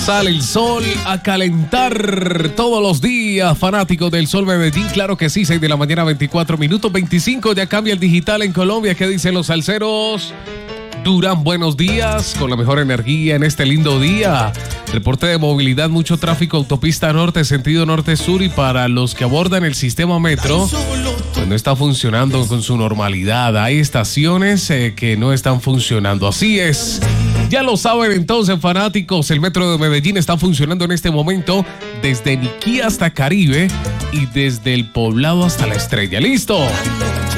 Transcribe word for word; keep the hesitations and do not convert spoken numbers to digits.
Sale el sol a calentar todos los días, fanáticos del Sol Medellín, claro que sí, seis de la mañana, veinticuatro minutos, veinticinco, ya cambia el digital en Colombia. ¿Qué dicen los salseros? Durán, buenos días, con la mejor energía en este lindo día. Reporte de movilidad, mucho tráfico, autopista norte, sentido norte-sur, y para los que abordan el sistema metro, pues no está funcionando con su normalidad. Hay estaciones eh, que no están funcionando, así es. Ya lo saben entonces, fanáticos, el metro de Medellín está funcionando en este momento desde Niquí hasta Caribe y desde el Poblado hasta La Estrella. ¿Listo?